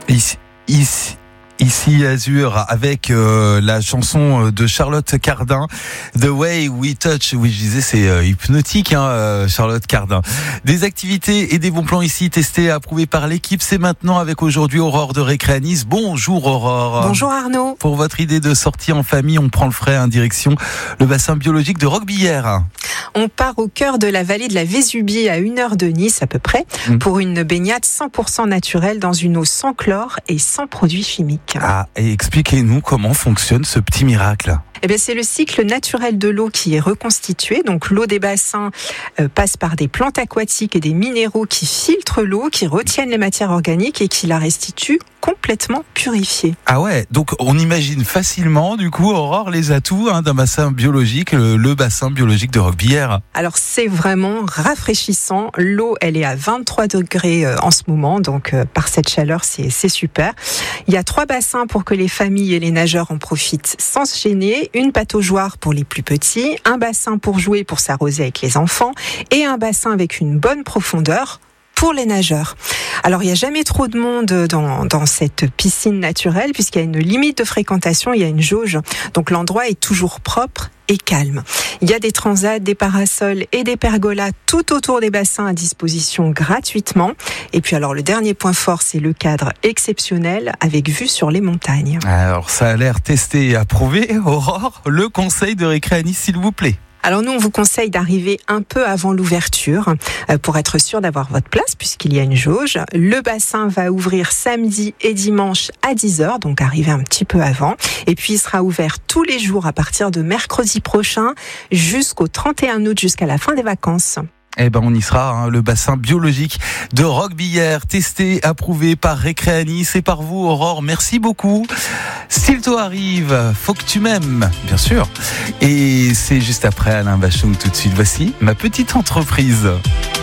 Ici Azur avec la chanson de Charlotte Cardin, The Way We Touch. Oui, je disais c'est hypnotique, Charlotte Cardin. Des activités et des bons plans ici testés et approuvés par l'équipe. C'est maintenant avec aujourd'hui Aurore de Récré à Nice. Bonjour Aurore. Bonjour Arnaud. Pour votre idée de sortie en famille, on prend le frais en direction le bassin biologique de Roquebillière. On part au cœur de la vallée de la Vésubie, à 1 heure de Nice à peu près, pour une baignade 100% naturelle dans une eau sans chlore et sans produits chimiques. Ah, et expliquez-nous comment fonctionne ce petit miracle. Eh bien, c'est le cycle naturel de l'eau qui est reconstitué. Donc, l'eau des bassins passe par des plantes aquatiques et des minéraux qui filtrent l'eau, qui retiennent les matières organiques et qui la restituent complètement purifiée. Ah ouais, donc on imagine facilement, du coup, Aurore, les atouts d'un bassin biologique, le bassin biologique de Roquebillière. Alors, c'est vraiment rafraîchissant. L'eau, elle est à 23 degrés en ce moment, donc par cette chaleur, c'est super. Il y a 3 bassins pour que les familles et les nageurs en profitent sans se gêner. Une pataugeoire pour les plus petits, un bassin pour jouer, pour s'arroser avec les enfants, et un bassin avec une bonne profondeur pour les nageurs. Alors, il n'y a jamais trop de monde dans cette piscine naturelle, puisqu'il y a une limite de fréquentation, il y a une jauge. Donc, l'endroit est toujours propre et calme. Il y a des transats, des parasols et des pergolas tout autour des bassins à disposition gratuitement. Et puis alors, le dernier point fort, c'est le cadre exceptionnel avec vue sur les montagnes. Alors, ça a l'air testé et approuvé. Aurore, le conseil de Récré à Nice, s'il vous plaît. Alors nous, on vous conseille d'arriver un peu avant l'ouverture pour être sûr d'avoir votre place puisqu'il y a une jauge. Le bassin va ouvrir samedi et dimanche à 10h, donc arrivez un petit peu avant. Et puis il sera ouvert tous les jours à partir de mercredi prochain jusqu'au 31 août, jusqu'à la fin des vacances. Eh ben, on y sera, le bassin biologique de Roquebillière, testé, approuvé par Récré à Nice et par vous, Aurore. Merci beaucoup. Stilto arrive, faut que tu m'aimes, bien sûr. Et c'est juste après Alain Bachung tout de suite. Voici ma petite entreprise.